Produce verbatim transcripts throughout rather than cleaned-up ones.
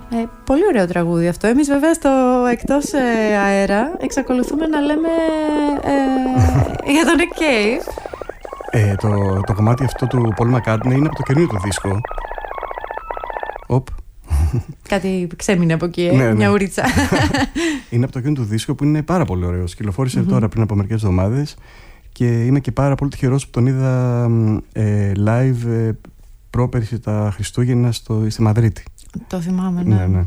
Ε, πολύ ωραίο τραγούδι αυτό. Εμείς βέβαια στο εκτός ε, αέρα εξακολουθούμε να λέμε ε, για τον Nick Cave. Ε, το, το κομμάτι αυτό του Paul McCartney είναι από το καινούριο του δίσκο. Οπ. Κάτι ξέμεινε από εκεί, ε, ναι, ναι. μια ουρίτσα. Είναι από το καινούριο του δίσκο που είναι πάρα πολύ ωραίος. Κυκλοφόρησε mm-hmm. τώρα πριν από μερικές εβδομάδες και είμαι και πάρα πολύ τυχερός που τον είδα ε, live ε, πρόπερση τα Χριστούγεννα στο, στη Μαδρίτη. Το θυμάμαι, ναι. ναι, ναι.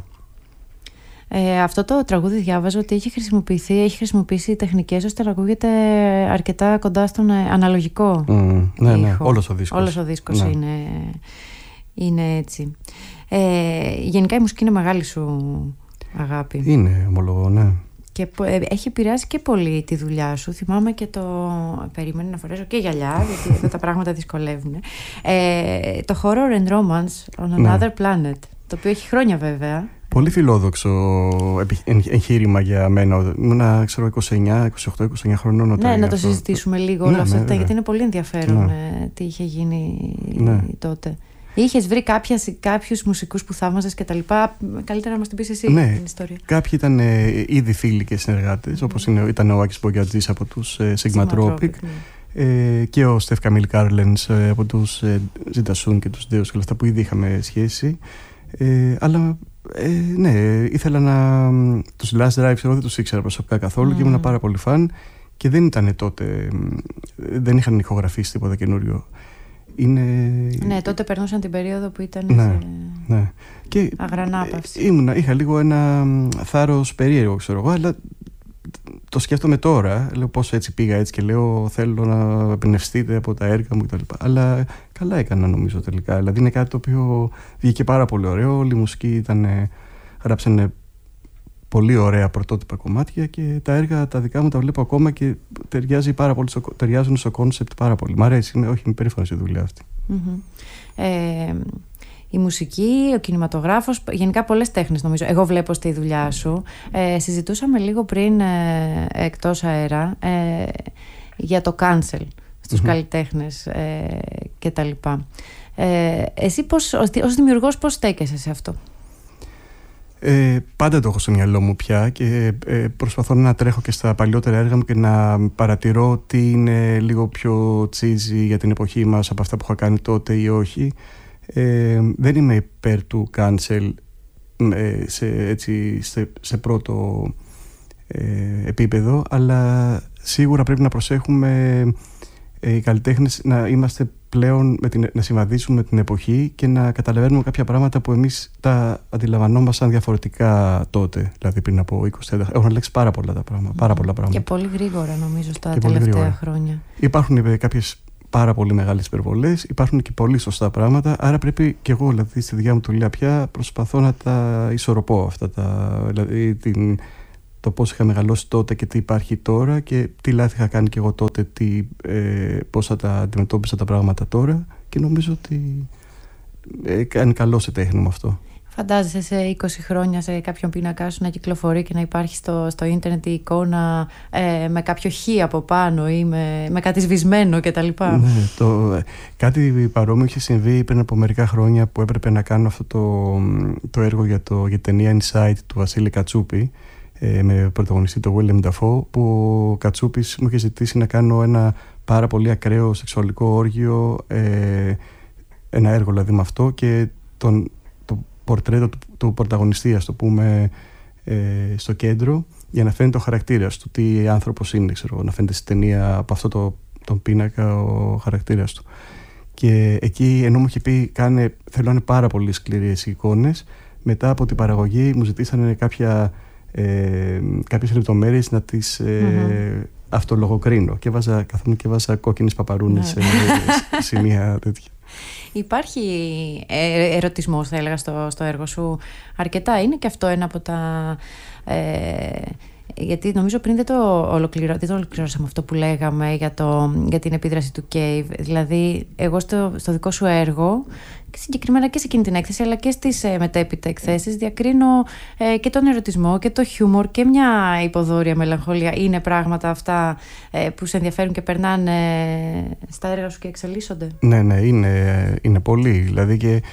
Ε, αυτό το τραγούδι διάβαζα ότι έχει χρησιμοποιηθεί, έχει χρησιμοποιήσει τεχνικές ώστε να ακούγεται αρκετά κοντά στον ε, αναλογικό mm, ναι, ναι, ήχο. Όλος ο δίσκος, Όλος ο δίσκος ναι. είναι, είναι έτσι. Ε, γενικά η μουσική είναι μεγάλη σου αγάπη. Είναι, ομολογώ, ναι. Και ε, έχει επηρεάσει και πολύ τη δουλειά σου. Θυμάμαι και το. Περίμενε να φορέσω και γυαλιά, γιατί εδώ τα πράγματα δυσκολεύουν. Ε, το Horror and Romance on Another ναι. Planet. Το οποίο έχει χρόνια βέβαια. Πολύ φιλόδοξο εγχείρημα για μένα. Ήμουνα, ξέρω, είκοσι εννιά, είκοσι οκτώ, είκοσι εννιά χρονών. Ναι, όταν να το αυτό. συζητήσουμε λίγο ναι, όλα αυτά, ναι, γιατί είναι πολύ ενδιαφέρον ναι. τι είχε γίνει ναι. τότε. Είχες βρει κάποιους μουσικούς που θαύμαζες και τα λοιπά. Καλύτερα να μας την πεις εσύ ναι. την ιστορία. Κάποιοι ήταν ε, ήδη φίλοι και συνεργάτες, mm. όπως είναι, ήταν ο Άκης Μπογκιατζής από τους ε, Sigma Tropic ναι. ε, και ο Στεφ Καμίλ Κάρλενς ε, από τους ε, Zeta Sun και τους Deus και όλα αυτά που ήδη είχαμε σχέση. Ε, αλλά ε, ναι, ήθελα να. Τους Last Drive εγώ δεν τους ήξερα προσωπικά καθόλου mm. και ήμουν πάρα πολύ φαν και δεν ήταν τότε. Δεν είχαν ηχογραφήσει τίποτα καινούριο. Είναι... Ναι, τότε περνούσαν την περίοδο που ήταν ναι, σε... ναι. Και αγρανάπαυση. Ήμουνα, είχα λίγο ένα θάρρος περίεργο, ξέρω εγώ, αλλά το σκέφτομαι τώρα. Λέω πώς έτσι πήγα έτσι και λέω θέλω να εμπνευστείτε από τα έργα μου κτλ. Αλλά καλά έκανα νομίζω τελικά. Δηλαδή είναι κάτι το οποίο βγήκε πάρα πολύ ωραίο. Όλη η μουσική ήταν, γράψανε πολύ ωραία πρωτότυπα κομμάτια και τα έργα τα δικά μου τα βλέπω ακόμα και ταιριάζει πάρα πολύ, ταιριάζουν στο κόνσεπτ πάρα πολύ. Μ' αρέσει, είμαι, όχι, είμαι περήφανος η δουλειά αυτή. Mm-hmm. Ε, η μουσική, ο κινηματογράφος, γενικά πολλές τέχνες νομίζω. Εγώ βλέπω στη δουλειά σου. Ε, συζητούσαμε λίγο πριν ε, εκτός αέρα ε, για το cancel στους mm-hmm. καλλιτέχνες ε, και τα λοιπά. Ε, εσύ πώς, ως, ως δημιουργός πώς στέκεσαι σε αυτό? Ε, πάντα το έχω στο μυαλό μου πια και ε, προσπαθώ να τρέχω και στα παλιότερα έργα μου και να παρατηρώ τι είναι λίγο πιο cheesy για την εποχή μας από αυτά που είχα κάνει τότε ή όχι. Ε, δεν είμαι υπέρ του cancel ε, σε, έτσι, σε, σε πρώτο ε, επίπεδο, αλλά σίγουρα πρέπει να προσέχουμε ε, οι καλλιτέχνες να είμαστε πλέον με την, να συμβαδίσουμε με την εποχή και να καταλαβαίνουμε κάποια πράγματα που εμείς τα αντιλαμβανόμασταν διαφορετικά τότε, δηλαδή πριν από είκοσι τριάντα. Έχουν αλλάξει πάρα πολλά τα πράγματα, πάρα πολλά πράγματα. Και πολύ γρήγορα νομίζω στα και τελευταία χρόνια. Υπάρχουν κάποιες πάρα πολύ μεγάλες υπερβολές, υπάρχουν και πολύ σωστά πράγματα, άρα πρέπει και εγώ δηλαδή στη δικιά μου δουλειά πια προσπαθώ να τα ισορροπώ αυτά τα, δηλαδή την, το πώς είχα μεγαλώσει τότε και τι υπάρχει τώρα και τι λάθη είχα κάνει και εγώ τότε, τι, ε, πώς θα τα αντιμετώπισα τα πράγματα τώρα και νομίζω ότι ε, κάνει καλό σε τέχνη μου αυτό. Φαντάζεσαι σε είκοσι χρόνια σε κάποιον πίνακά σου να κυκλοφορεί και να υπάρχει στο, στο ίντερνετ η εικόνα ε, με κάποιο χ από πάνω ή με, με κάτι σβησμένο κτλ. Ναι, το, κάτι παρόμοιο είχε συμβεί πριν από μερικά χρόνια που έπρεπε να κάνω αυτό το, το έργο για, το, για την ταινία Inside του Βασίλη Κατσούπη με πρωταγωνιστή τον Willem Dafoe, που ο Κατσούπης μου είχε ζητήσει να κάνω ένα πάρα πολύ ακραίο σεξουαλικό όργιο, ε, ένα έργο δηλαδή με αυτό και τον, το πορτρέτο του, του πρωταγωνιστή, ας το πούμε, ε, στο κέντρο για να φαίνεται ο χαρακτήρας του, τι άνθρωπος είναι, ξέρω, να φαίνεται στη ταινία από αυτό το, τον πίνακα ο χαρακτήρας του. Και εκεί ενώ μου είχε πει κάνε, θέλω να είναι πάρα πολύ σκληρές οι εικόνες, μετά από την παραγωγή μου ζητήσανε κάποια Ε, κάποιες λεπτομέρειες να τις ε, mm-hmm. αυτολογοκρίνω και βάζα, καθόμουν και βάζα κόκκινες παπαρούνες σε σημεία τέτοια. Υπάρχει ε, ερωτισμός θα έλεγα στο, στο έργο σου αρκετά, είναι και αυτό ένα από τα ε, γιατί νομίζω πριν δεν το, ολοκληρώ, δεν το ολοκληρώσαμε αυτό που λέγαμε για, το, για την επίδραση του Cave. Δηλαδή εγώ στο, στο δικό σου έργο και συγκεκριμένα και σε εκείνη την έκθεση αλλά και στις ε, μετέπειτα εκθέσεις διακρίνω ε, και τον ερωτισμό και το χιούμορ και μια υποδόρια μελαγχολία. Είναι πράγματα αυτά ε, που σε ενδιαφέρουν και περνάνε στα έργα σου και εξελίσσονται? Ναι, ναι, είναι, είναι πολύ. Δηλαδή και,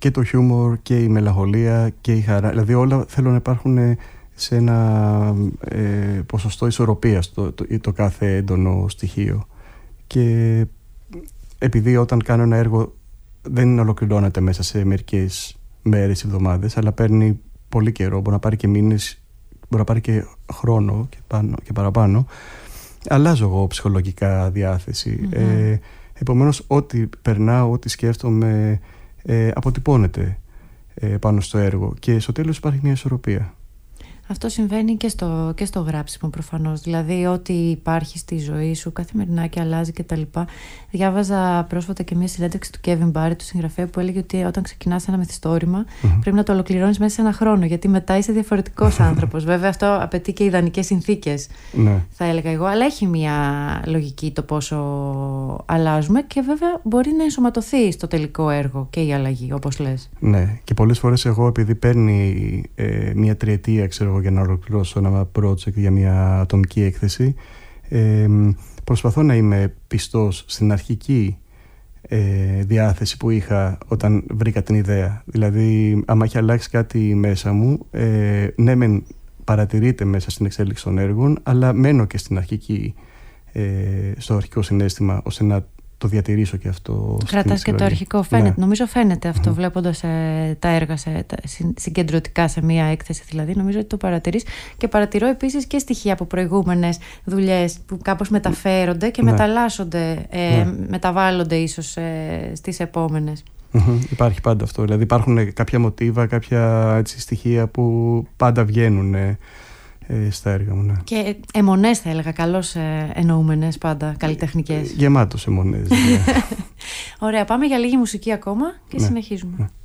και το χιούμορ και η μελαγχολία και η χαρά. Δηλαδή όλα θέλουν να υπάρχουν σε ένα ε, ποσοστό ισορροπίας το, το, το κάθε έντονο στοιχείο. Και επειδή όταν κάνω ένα έργο δεν ολοκληρώνεται μέσα σε μερικές μέρες, εβδομάδες, αλλά παίρνει πολύ καιρό, μπορεί να πάρει και μήνες, μπορεί να πάρει και χρόνο και, πάνω, και παραπάνω, αλλάζω εγώ ψυχολογικά διάθεση. Mm-hmm. Ε, επομένως, ό,τι περνάω, ό,τι σκέφτομαι, ε, αποτυπώνεται ε, πάνω στο έργο και στο τέλος υπάρχει μια ισορροπία. Αυτό συμβαίνει και στο, και στο γράψιμο προφανώς. Δηλαδή, ό,τι υπάρχει στη ζωή σου καθημερινά και αλλάζει κτλ. Διάβαζα πρόσφατα και μια συνέντευξη του Kevin Barry, του συγγραφέα, που έλεγε ότι όταν ξεκινάς ένα μυθιστόρημα, mm-hmm. πρέπει να το ολοκληρώνεις μέσα σε ένα χρόνο, γιατί μετά είσαι διαφορετικός άνθρωπος. Βέβαια, αυτό απαιτεί και ιδανικές συνθήκες, ναι. θα έλεγα εγώ. Αλλά έχει μια λογική το πόσο αλλάζουμε και βέβαια μπορεί να ενσωματωθεί στο τελικό έργο και η αλλαγή, όπως λες. Ναι, και πολλές φορές εγώ, επειδή παίρνει ε, μια τριετία, ξέρω για να ολοκληρώσω ένα project για μια ατομική έκθεση, ε, προσπαθώ να είμαι πιστός στην αρχική ε, διάθεση που είχα όταν βρήκα την ιδέα. Δηλαδή, άμα έχει αλλάξει κάτι μέσα μου, ε, ναι μεν παρατηρείται μέσα στην εξέλιξη των έργων, αλλά μένω και στην αρχική, ε, στο αρχικό συναίσθημα, ώστε να το διατηρήσω και αυτό. Κρατάς και το αρχικό. Φαίνεται, ναι. Νομίζω φαίνεται αυτό, mm-hmm. βλέποντας ε, τα έργα σε, τα, συγκεντρωτικά σε μία έκθεση. Δηλαδή, νομίζω ότι το παρατηρείς. Και παρατηρώ επίσης και στοιχεία από προηγούμενες δουλειές που κάπως μεταφέρονται και ναι. μεταλλάσσονται, ε, ναι. μεταβάλλονται ίσως ε, στις επόμενες. Mm-hmm. Υπάρχει πάντα αυτό. Δηλαδή, υπάρχουν κάποια μοτίβα, κάποια έτσι, στοιχεία που πάντα βγαίνουν ε, ε, στα έργα μου. Ναι. Και αιμονές, θα έλεγα, καλώς ε, εννοούμενες πάντα, καλλιτεχνικές. Γεμάτος αιμονές. Ναι. Ωραία, πάμε για λίγη μουσική ακόμα και ναι. συνεχίζουμε. Ναι.